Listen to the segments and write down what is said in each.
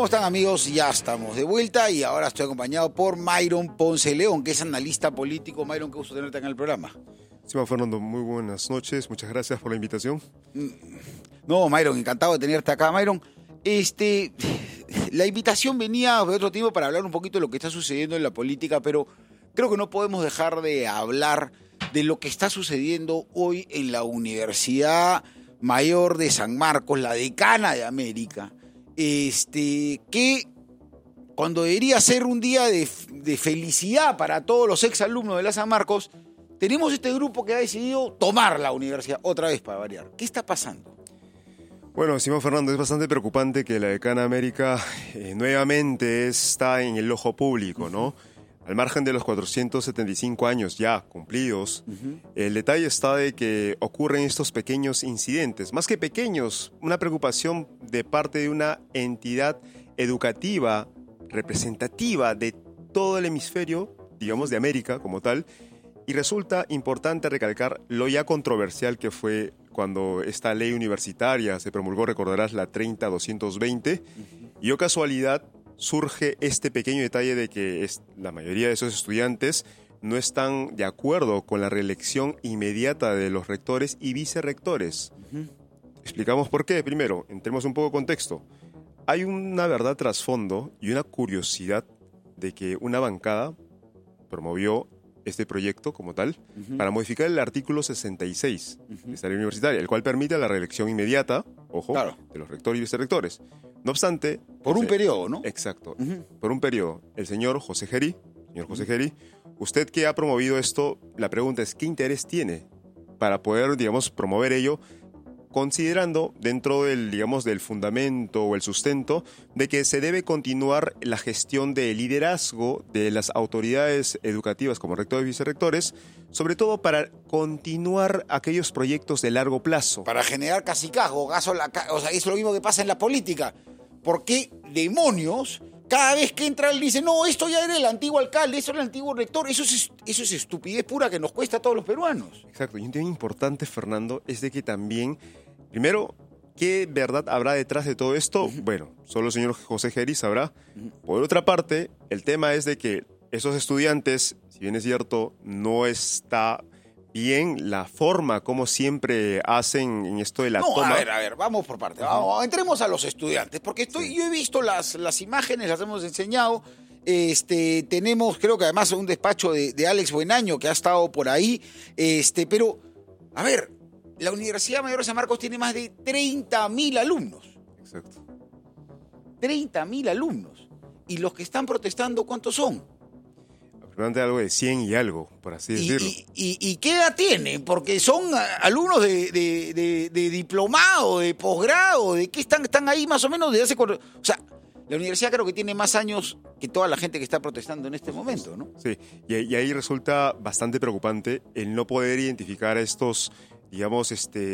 ¿Cómo están, amigos? Ya estamos de vuelta y ahora estoy acompañado por Myron Ponce León, que es analista político. Myron, qué gusto tenerte en el programa. Estimado Fernando, muy buenas noches. Muchas gracias por la invitación. No, Myron, encantado de tenerte acá. Myron, la invitación venía de otro tiempo para hablar un poquito de lo que está sucediendo en la política, pero creo que no podemos dejar de hablar de lo que está sucediendo hoy en la Universidad Mayor de San Marcos, la decana de América, que cuando debería ser un día de felicidad para todos los exalumnos de la San Marcos, tenemos este grupo que ha decidido tomar la universidad otra vez para variar. ¿Qué está pasando? Bueno, estimado Fernando, es bastante preocupante que la decana América nuevamente está en el ojo público, ¿no? Al margen de los 475 años ya cumplidos, el detalle está de que ocurren estos pequeños incidentes. Más que pequeños, una preocupación de parte de una entidad educativa representativa de todo el hemisferio, digamos de América como tal, y resulta importante recalcar lo ya controversial que fue cuando esta ley universitaria se promulgó, recordarás, la 30-220, y o casualidad surge este pequeño detalle de que la mayoría de esos estudiantes no están de acuerdo con la reelección inmediata de los rectores y vicerrectores. Explicamos por qué. Primero, entremos un poco de contexto. Hay una verdad trasfondo y una curiosidad de que una bancada promovió este proyecto como tal para modificar el artículo 66 de esta ley universitaria, el cual permite la reelección inmediata, ojo, claro, de los rectores y vicerrectores. No obstante... Por un periodo, ¿no? Exacto, por un periodo. El señor José Geri, usted que ha promovido esto, la pregunta es, ¿qué interés tiene para poder, digamos, promover ello, considerando dentro del, digamos, del fundamento o el sustento de que se debe continuar la gestión de liderazgo de las autoridades educativas como rectores y vicerrectores, sobre todo para continuar aquellos proyectos de largo plazo? Para generar cacicazgo, o sea, es lo mismo que pasa en la política. ¿Por qué demonios cada vez que entra él dice, no, esto ya era el antiguo alcalde, esto era el antiguo rector? Eso es estupidez pura que nos cuesta a todos los peruanos. Exacto, y un tema importante, Fernando, es de que también, primero, ¿qué verdad habrá detrás de todo esto? Bueno, solo el señor José Geri sabrá. Por otra parte, el tema es de que esos estudiantes, si bien es cierto, no está bien la forma como siempre hacen en esto de la toma. A ver, vamos por parte. Entremos a los estudiantes, porque yo he visto las imágenes, las hemos enseñado. Tenemos, creo que además, un despacho de Alex Buenaño que ha estado por ahí. Pero, a ver, la Universidad Mayor de San Marcos tiene más de 30.000 alumnos. Exacto. 30.000 alumnos. ¿Y los que están protestando cuántos son? Aproximadamente algo de 100 y algo, por así decirlo. ¿Y qué edad tienen? Porque son alumnos de diplomado, de posgrado, ¿de qué están ahí más o menos desde hace... O sea, la universidad creo que tiene más años que toda la gente que está protestando en este momento, ¿no? Sí, y ahí resulta bastante preocupante el no poder identificar a estos, digamos,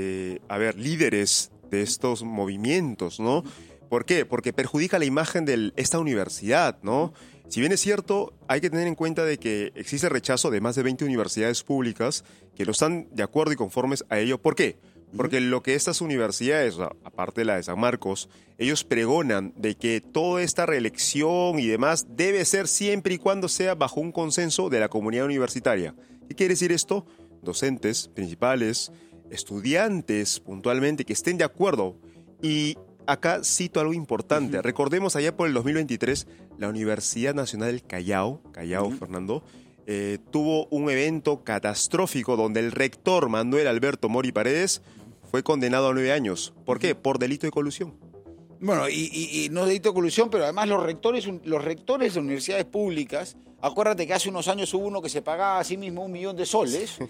líderes de estos movimientos, ¿no? ¿Por qué? Porque perjudica la imagen de esta universidad, ¿no? Si bien es cierto, hay que tener en cuenta de que existe rechazo de más de 20 universidades públicas que no están de acuerdo y conformes a ello. ¿Por qué? Porque lo que estas universidades, aparte de la de San Marcos, ellos pregonan de que toda esta reelección y demás debe ser siempre y cuando sea bajo un consenso de la comunidad universitaria. ¿Qué quiere decir esto? Docentes, principales, estudiantes puntualmente que estén de acuerdo. Y acá cito algo importante. Recordemos allá por el 2023, la Universidad Nacional del Callao, Fernando, tuvo un evento catastrófico donde el rector Manuel Alberto Mori Paredes fue condenado a 9 años. ¿Por qué? Por delito de colusión. Bueno, y no delito de colusión, pero además los rectores de universidades públicas, acuérdate que hace unos años hubo uno que se pagaba a sí mismo 1 millón de soles,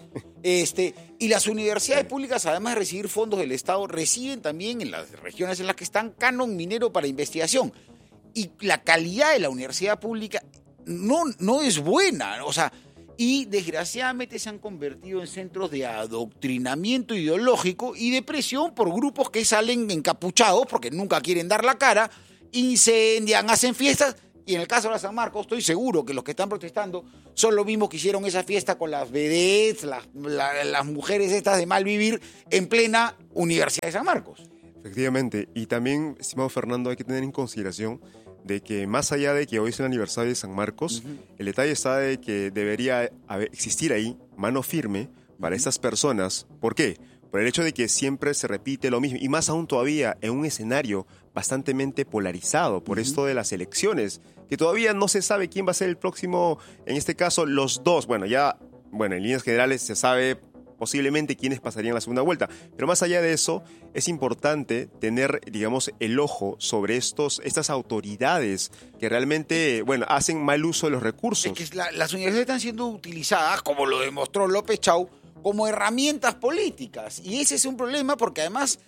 y las universidades públicas, además de recibir fondos del Estado, reciben también en las regiones en las que están canon minero para investigación. Y la calidad de la universidad pública no es buena, o sea, y desgraciadamente se han convertido en centros de adoctrinamiento ideológico y de presión por grupos que salen encapuchados porque nunca quieren dar la cara, incendian, hacen fiestas. Y en el caso de la San Marcos, estoy seguro que los que están protestando son los mismos que hicieron esa fiesta con las vedettes, las mujeres estas de mal vivir en plena Universidad de San Marcos. Efectivamente. Y también, estimado Fernando, hay que tener en consideración de que más allá de que hoy es el aniversario de San Marcos, el detalle está de que debería existir ahí mano firme para estas personas. ¿Por qué? Por el hecho de que siempre se repite lo mismo, y más aún todavía en un escenario bastante polarizado por esto de las elecciones, que todavía no se sabe quién va a ser el próximo, en este caso los dos. Bueno, en líneas generales se sabe posiblemente quiénes pasarían la segunda vuelta, pero más allá de eso, es importante tener, digamos, el ojo sobre estas autoridades que realmente, hacen mal uso de los recursos. Es que las universidades están siendo utilizadas, como lo demostró López Chau, como herramientas políticas, y ese es un problema porque además,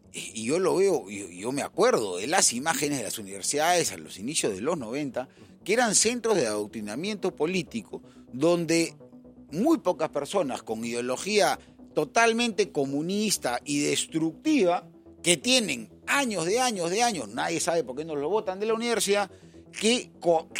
y yo lo veo, yo me acuerdo de las imágenes de las universidades a los inicios de los 90, que eran centros de adoctrinamiento político, donde muy pocas personas con ideología totalmente comunista y destructiva, que tienen años, nadie sabe por qué no lo votan de la universidad, que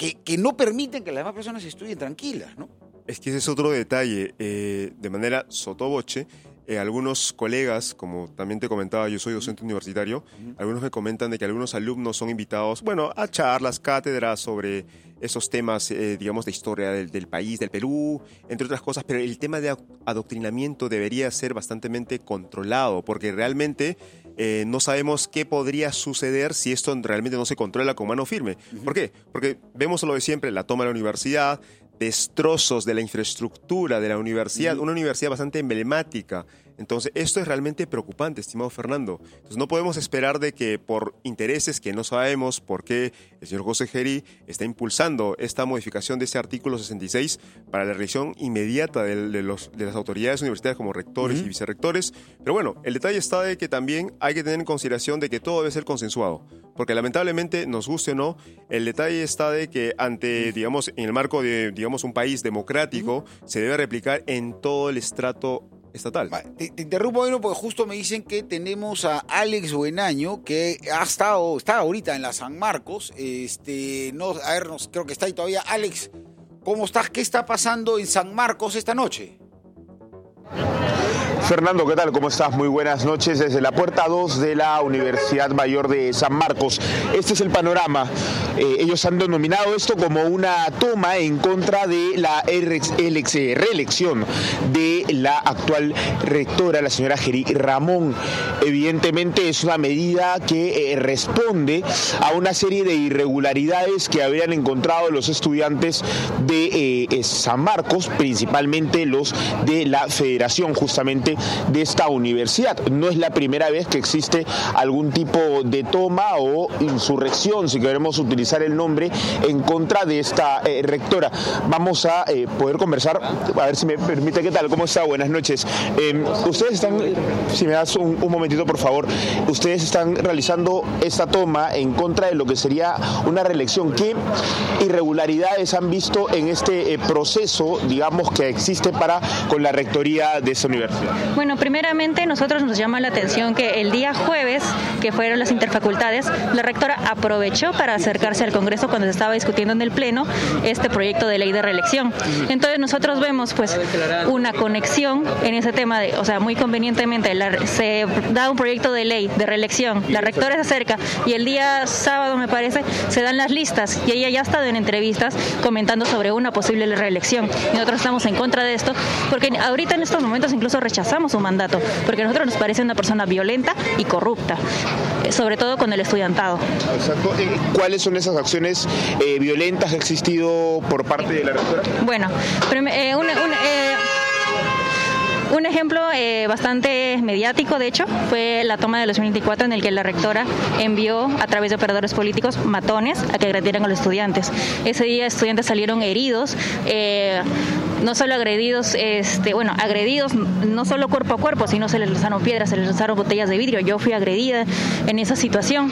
no permiten que las demás personas estudien tranquilas, ¿no? Es que ese es otro detalle. De manera sotoboche, algunos colegas, como también te comentaba, yo soy docente universitario, algunos me comentan de que algunos alumnos son invitados, a charlas, cátedras sobre esos temas, digamos, de historia del país, del Perú, entre otras cosas, pero el tema de adoctrinamiento debería ser bastante controlado, porque realmente no sabemos qué podría suceder si esto realmente no se controla con mano firme. ¿Por qué? Porque vemos lo de siempre, la toma de la universidad, destrozos de la infraestructura de la universidad, una universidad bastante emblemática. Entonces, esto es realmente preocupante, estimado Fernando. Entonces, no podemos esperar de que por intereses que no sabemos por qué el señor José Gerí está impulsando esta modificación de este artículo 66 para la elección inmediata de las autoridades universitarias como rectores y vicerrectores. Pero bueno, el detalle está de que también hay que tener en consideración de que todo debe ser consensuado. Porque lamentablemente, nos guste o no, el detalle está de que en el marco de, un país democrático, se debe replicar en todo el estrato estatal. Te interrumpo, porque justo me dicen que tenemos a Alex Buenaño, que está ahorita en la San Marcos. Creo que está ahí todavía. Alex, ¿cómo estás? ¿Qué está pasando en San Marcos esta noche? Fernando, ¿qué tal? ¿Cómo estás? Muy buenas noches desde la puerta 2 de la Universidad Mayor de San Marcos. Este es el panorama. Ellos han denominado esto como una toma en contra de la reelección de la actual rectora, la señora Gerí Ramón. Evidentemente es una medida que responde a una serie de irregularidades que habían encontrado los estudiantes de San Marcos, principalmente los de la federación justamente de esta universidad. No es la primera vez que existe algún tipo de toma o insurrección, si queremos utilizar el nombre, en contra de esta rectora. Vamos a poder conversar, a ver si me permite. ¿Qué tal? ¿Cómo está? Buenas noches. Ustedes están, si me das un momentito por favor, ustedes están realizando esta toma en contra de lo que sería una reelección. ¿Qué irregularidades han visto en este proceso, digamos, que existe con la rectoría de esta universidad? Bueno, primeramente nosotros nos llama la atención que el día jueves, que fueron las interfacultades, la rectora aprovechó para acercarse al Congreso cuando se estaba discutiendo en el Pleno este proyecto de ley de reelección. Entonces nosotros vemos pues una conexión en ese tema muy convenientemente se da un proyecto de ley de reelección, la rectora se acerca y el día sábado, me parece, se dan las listas y ella ya ha estado en entrevistas comentando sobre una posible reelección. Y nosotros estamos en contra de esto porque ahorita en estos momentos incluso rechazamos su mandato, porque a nosotros nos parece una persona violenta y corrupta, sobre todo con el estudiantado. Exacto. ¿Cuáles son esas acciones violentas que ha existido por parte de la rectora? Bueno, un ejemplo bastante mediático, de hecho, fue la toma de los 2024 en el que la rectora envió a través de operadores políticos matones a que agredieran a los estudiantes. Ese día estudiantes salieron heridos, no solo agredidos, agredidos no solo cuerpo a cuerpo, sino se les lanzaron piedras, se les lanzaron botellas de vidrio. Yo fui agredida en esa situación.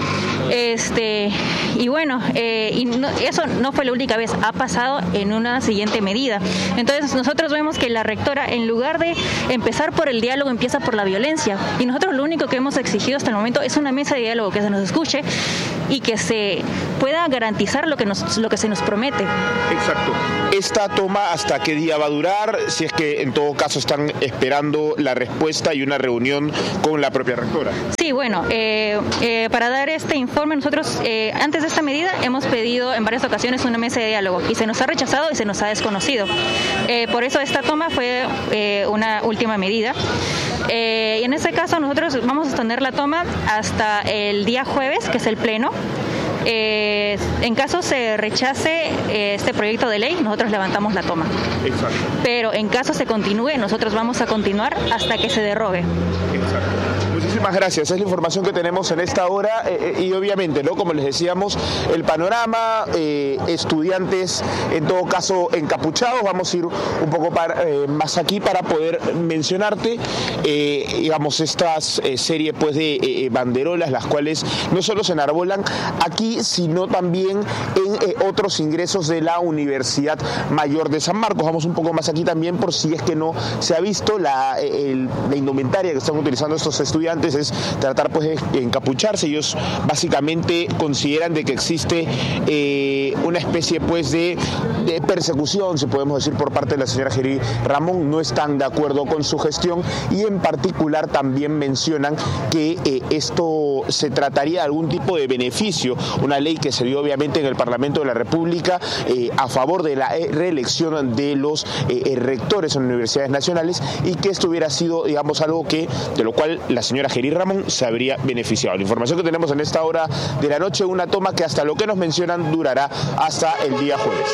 Eso no fue la única vez, ha pasado en una siguiente medida. Entonces nosotros vemos que la rectora, en lugar de empezar por el diálogo, empieza por la violencia. Y nosotros lo único que hemos exigido hasta el momento es una mesa de diálogo que se nos escuche y que se pueda garantizar lo que se nos promete. Exacto. ¿Esta toma hasta qué día todavía va a durar? Si es que en todo caso están esperando la respuesta y una reunión con la propia rectora. Sí, bueno, para dar este informe nosotros antes de esta medida hemos pedido en varias ocasiones una mesa de diálogo y se nos ha rechazado y se nos ha desconocido. Por eso esta toma fue una última medida. Y en este caso nosotros vamos a extender la toma hasta el día jueves, que es el pleno. En caso se rechace este proyecto de ley, nosotros levantamos la toma. Exacto. Pero en caso se continúe, nosotros vamos a continuar hasta que se derrogue. Exacto. Muchísimas gracias. Es la información que tenemos en esta hora y obviamente, ¿no? Como les decíamos, el panorama, estudiantes en todo caso encapuchados. Vamos a ir un poco más aquí para poder mencionarte, digamos, estas serie pues de banderolas, las cuales no solo se enarbolan aquí, sino también en otros ingresos de la Universidad Mayor de San Marcos. Vamos un poco más aquí también por si es que no se ha visto la indumentaria que están utilizando estos estudiantes es tratar pues de encapucharse. Ellos básicamente consideran de que existe una especie pues de persecución, si podemos decir, por parte de la señora Gerí Ramón. No están de acuerdo con su gestión y en particular también mencionan que esto se trataría de algún tipo de beneficio, una ley que se dio obviamente en el Parlamento de la República a favor de la reelección de los rectores en universidades nacionales, y que esto hubiera sido, digamos, algo de lo cual la señora Gerí Ramón se habría beneficiado. La información que tenemos en esta hora de la noche, una toma que hasta lo que nos mencionan durará hasta el día jueves.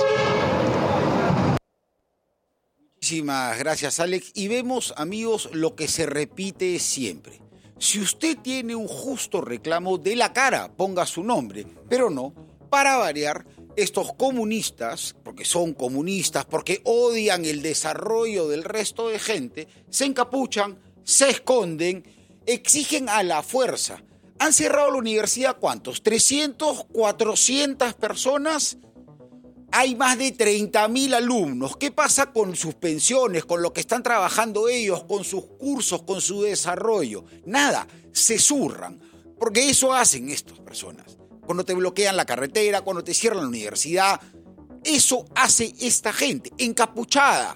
Muchísimas gracias, Alex. Y vemos, amigos, lo que se repite siempre. Si usted tiene un justo reclamo, de la cara, ponga su nombre, pero no, para variar, estos comunistas, porque son comunistas, porque odian el desarrollo del resto de gente, se encapuchan, se esconden, exigen a la fuerza. ¿Han cerrado la universidad cuántos? ¿300, 400 personas? Hay más de 30.000 alumnos. ¿Qué pasa con sus pensiones, con lo que están trabajando ellos, con sus cursos, con su desarrollo? Nada, se zurran, porque eso hacen estas personas. Cuando te bloquean la carretera, cuando te cierran la universidad, eso hace esta gente, encapuchada.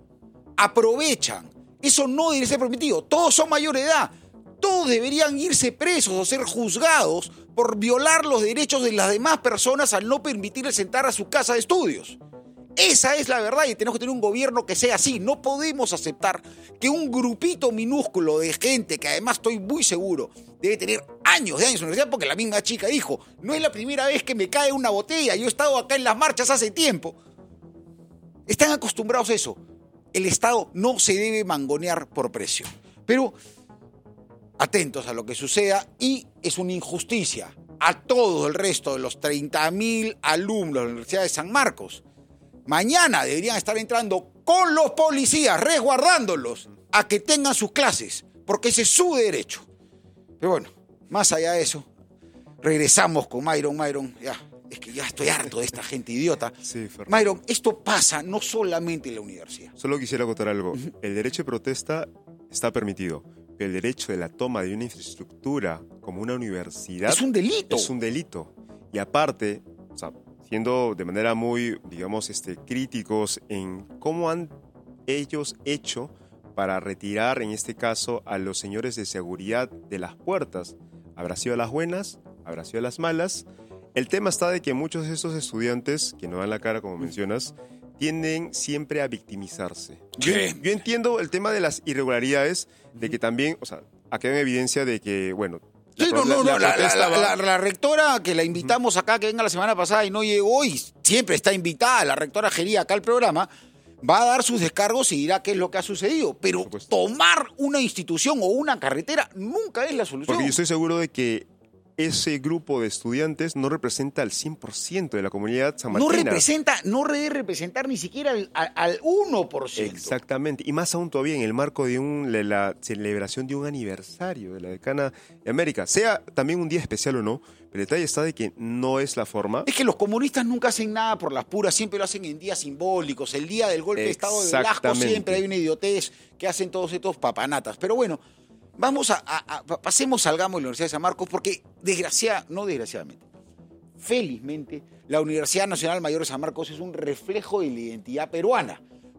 Aprovechan. Eso no debería ser permitido. Todos son mayor de edad. Todos deberían irse presos o ser juzgados por violar los derechos de las demás personas al no permitirles entrar a su casa de estudios. Esa es la verdad y tenemos que tener un gobierno que sea así. No podemos aceptar que un grupito minúsculo de gente, que además estoy muy seguro debe tener años de universidad, porque la misma chica dijo, no es la primera vez que me cae una botella, yo he estado acá en las marchas hace tiempo. Están acostumbrados a eso. El Estado no se debe mangonear por presión. Pero atentos a lo que suceda, y es una injusticia a todo el resto de los 30.000 alumnos de la Universidad de San Marcos. Mañana deberían estar entrando con los policías, resguardándolos, a que tengan sus clases, porque ese es su derecho. Pero bueno, más allá de eso, regresamos con Myron. Myron, ya, es que ya estoy harto de esta gente idiota. Sí, Fernando. Myron, esto pasa no solamente en la universidad. Solo quisiera acotar algo. El derecho de protesta está permitido. El derecho de la toma de una infraestructura como una universidad es un delito. Es un delito. Y aparte, o sea, siendo de manera muy, digamos, críticos en cómo han ellos hecho para retirar, en este caso, a los señores de seguridad de las puertas. ¿Habrá sido a las buenas? ¿Habrá sido a las malas? El tema está de que muchos de estos estudiantes, que no dan la cara, como mencionas, tienden siempre a victimizarse. Yo entiendo el tema de las irregularidades, de que también, o sea, acá hay evidencia de que, bueno... La rectora, que la invitamos acá, que venga la semana pasada y no llegó, y siempre está invitada, la rectora Gerí acá al programa, va a dar sus descargos y dirá qué es lo que ha sucedido. Pero tomar una institución o una carretera nunca es la solución. Porque yo estoy seguro de que ese grupo de estudiantes no representa al 100% de la comunidad sanmarquina. No debe representar ni siquiera al 1%. Exactamente, y más aún todavía en el marco de la celebración de un aniversario de la Decana de América. Sea también un día especial o no, pero el detalle está de que no es la forma. Es que los comunistas nunca hacen nada por las puras, siempre lo hacen en días simbólicos. El día del golpe de Estado de Velasco siempre hay una idiotez que hacen todos estos papanatas. Pero bueno, salgamos de la Universidad de San Marcos, porque desgraciadamente, felizmente, la Universidad Nacional Mayor de San Marcos es un reflejo de la identidad peruana.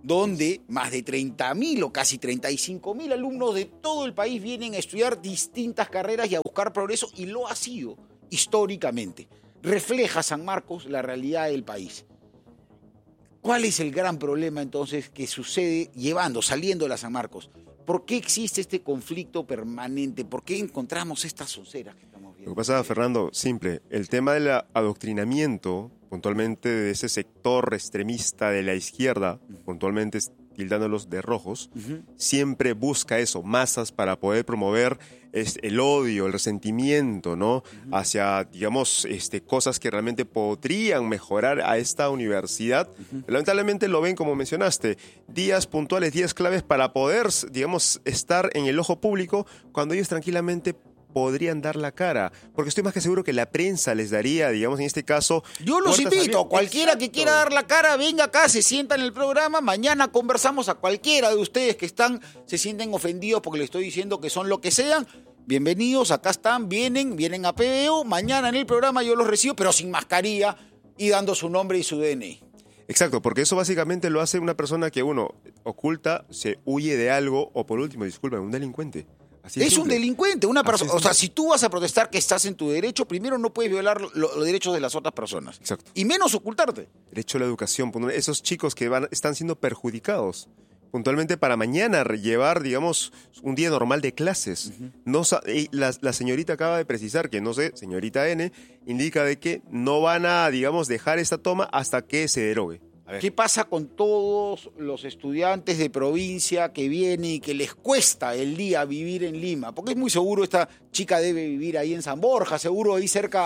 donde más de 30.000 o casi 35.000 alumnos de todo el país vienen a estudiar distintas carreras y a buscar progreso, y lo ha sido históricamente. Refleja San Marcos la realidad del país. ¿Cuál es el gran problema entonces que sucede saliendo de la San Marcos? ¿Por qué existe este conflicto permanente? ¿Por qué encontramos estas sonceras que estamos viendo? Lo que pasa, Fernando, simple. El tema del adoctrinamiento, puntualmente de ese sector extremista de la izquierda, puntualmente tildándolos de rojos, siempre busca eso, masas para poder promover el odio, el resentimiento, ¿no? Hacia, digamos, cosas que realmente podrían mejorar a esta universidad. Lamentablemente lo ven, como mencionaste, días puntuales, días claves para poder, digamos, estar en el ojo público cuando ellos tranquilamente podrían dar la cara, porque estoy más que seguro que la prensa les daría, digamos, en este caso... Yo los invito, cualquiera que quiera dar la cara, venga acá, se sienta en el programa, mañana conversamos. A cualquiera de ustedes que se sienten ofendidos porque les estoy diciendo que son lo que sean, bienvenidos, acá están, vienen a PBO, mañana en el programa yo los recibo, pero sin mascarilla y dando su nombre y su DNI. Exacto, porque eso básicamente lo hace una persona que uno oculta, se huye de algo, o por último, disculpa, un delincuente. Es un delincuente, una persona. O sea, si tú vas a protestar que estás en tu derecho, primero no puedes violar los derechos de las otras personas. Exacto. Y menos ocultarte. Derecho a la educación. Esos chicos que están siendo perjudicados puntualmente para mañana llevar, digamos, un día normal de clases. La señorita acaba de precisar que, no sé, señorita N, indica de que no van a, digamos, dejar esta toma hasta que se derogue. ¿Qué pasa con todos los estudiantes de provincia que vienen y que les cuesta el día vivir en Lima? Porque es muy seguro esta chica debe vivir ahí en San Borja, seguro ahí cerca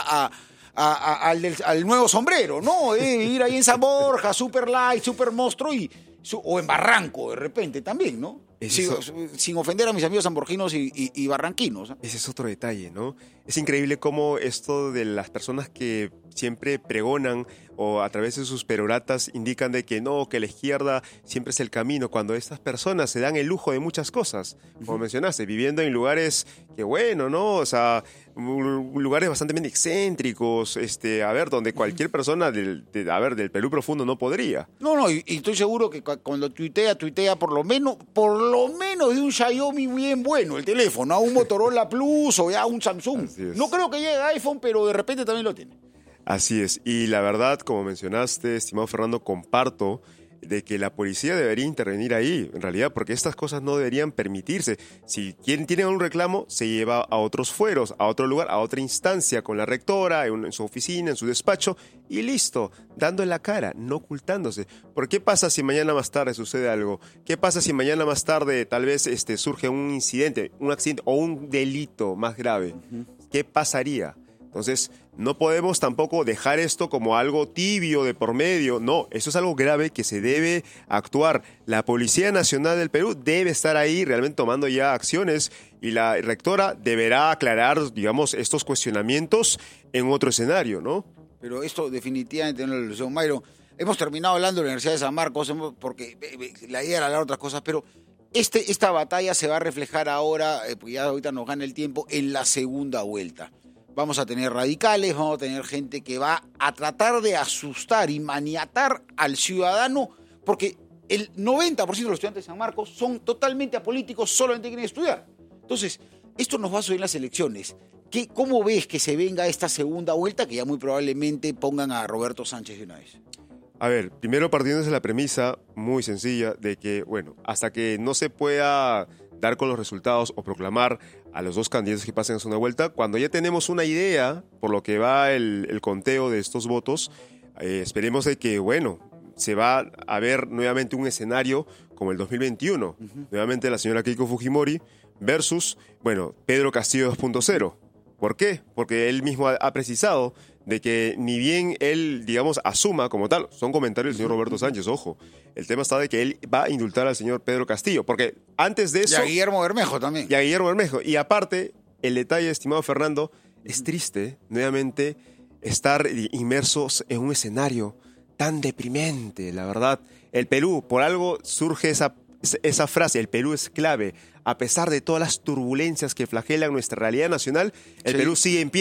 al Nuevo Sombrero, ¿no? Debe vivir ahí en San Borja, Super Light, Super Monstruo, o en Barranco de repente también, ¿no? Sin ofender a mis amigos sanborginos y barranquinos, ¿eh? Ese es otro detalle, ¿no? Es increíble cómo esto de las personas que siempre pregonan o a través de sus peroratas indican de que no, que la izquierda siempre es el camino, cuando estas personas se dan el lujo de muchas cosas, como mencionaste, viviendo en lugares que bueno, ¿no? O sea, lugares bastante excéntricos, donde cualquier persona del Perú profundo no podría. No, y estoy seguro que cuando tuitea por lo menos de un Xiaomi bien bueno el teléfono, a un Motorola Plus o ya un Samsung. No creo que llegue a iPhone, pero de repente también lo tiene. Así es, y la verdad, como mencionaste, estimado Fernando, comparto de que la policía debería intervenir ahí, en realidad, porque estas cosas no deberían permitirse. Si quien tiene un reclamo, se lleva a otros fueros, a otro lugar, a otra instancia, con la rectora, en su oficina, en su despacho, y listo, dando la cara, no ocultándose. ¿Por qué pasa si mañana más tarde sucede algo? ¿Qué pasa si mañana más tarde tal vez surge un incidente, un accidente o un delito más grave? ¿Qué pasaría? Entonces, no podemos tampoco dejar esto como algo tibio de por medio. No, eso es algo grave que se debe actuar. La Policía Nacional del Perú debe estar ahí realmente tomando ya acciones y la rectora deberá aclarar, digamos, estos cuestionamientos en otro escenario, ¿no? Pero esto definitivamente no es la solución. Mayro, hemos terminado hablando de la Universidad de San Marcos porque la idea era hablar de otras cosas, pero esta batalla se va a reflejar ahora, pues ya ahorita nos gana el tiempo, en la segunda vuelta. Vamos a tener radicales, vamos a tener gente que va a tratar de asustar y maniatar al ciudadano, porque el 90% de los estudiantes de San Marcos son totalmente apolíticos, solamente quieren estudiar. Entonces, esto nos va a subir en las elecciones. ¿Cómo ves que se venga esta segunda vuelta, que ya muy probablemente pongan a Roberto Sánchez de una vez? A ver, primero partiendo de la premisa muy sencilla de que, bueno, hasta que no se pueda dar con los resultados o proclamar a los dos candidatos que pasen a segunda vuelta, cuando ya tenemos una idea por lo que va el conteo de estos votos, esperemos de que, bueno, se va a ver nuevamente un escenario como el 2021. Nuevamente la señora Keiko Fujimori versus, bueno, Pedro Castillo 2.0. ¿Por qué? Porque él mismo ha precisado de que ni bien él, digamos, asuma como tal, son comentarios del señor Roberto Sánchez, ojo, el tema está de que él va a indultar al señor Pedro Castillo, porque antes de eso... Y a Guillermo Bermejo también. Y a Guillermo Bermejo. Y aparte, el detalle, estimado Fernando, es triste, nuevamente, estar inmersos en un escenario tan deprimente, la verdad. El Perú, por algo surge esa frase, el Perú es clave. A pesar de todas las turbulencias que flagelan nuestra realidad nacional, el Perú sigue en pie.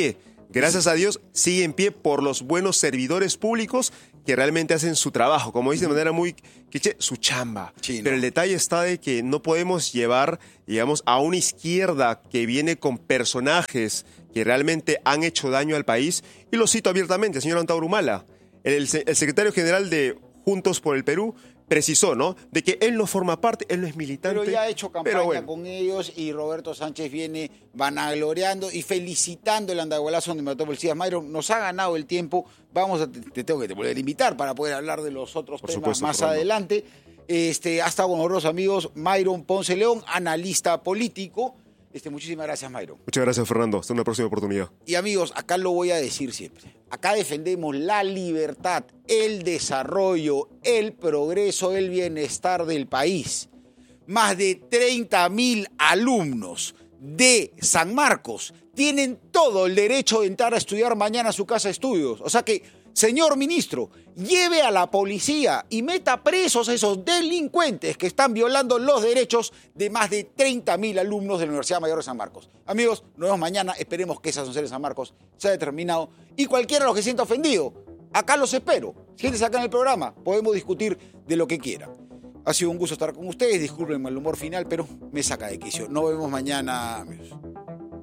gracias a Dios, sigue en pie por los buenos servidores públicos que realmente hacen su trabajo, como dice de manera muy cliché, su chamba. Sí, ¿no? Pero el detalle está de que no podemos llevar, digamos, a una izquierda que viene con personajes que realmente han hecho daño al país. Y lo cito abiertamente, señor Antauro Humala, el secretario general de Juntos por el Perú, precisó, ¿no?, de que él no forma parte, él no es militante. Pero ya ha hecho campaña bueno, con ellos y Roberto Sánchez viene vanagloriando y felicitando el andahuelazo donde mató policías. Myron, nos ha ganado el tiempo. Te tengo que volver a invitar para poder hablar de los otros Por temas supuesto, más Fernando. adelante. Ha estado con nosotros, amigos, Myron Ponce León, analista político. Muchísimas gracias, Myron. muchas gracias, Fernando. Hasta una próxima oportunidad. Y amigos, acá lo voy a decir siempre. Acá defendemos la libertad, el desarrollo, el progreso, el bienestar del país. Más de 30.000 alumnos de San Marcos tienen todo el derecho de entrar a estudiar mañana a su casa de estudios. O sea que, señor ministro, lleve a la policía y meta presos a esos delincuentes que están violando los derechos de más de 30.000 alumnos de la Universidad Mayor de San Marcos. Amigos, nos vemos mañana. Esperemos que esa Asunción de San Marcos sea determinado. Y cualquiera de los que se sienta ofendido, acá los espero. Siéntese acá en el programa. Podemos discutir de lo que quieran. Ha sido un gusto estar con ustedes. Disculpen el humor final, pero me saca de quicio. Nos vemos mañana, amigos.